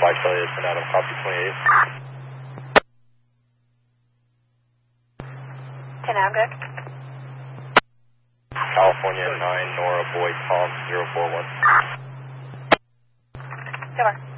Charlie, it's an Adam, copy 28. 10 out, good. California 9, Nora, Boy, Tom, 041. Silver.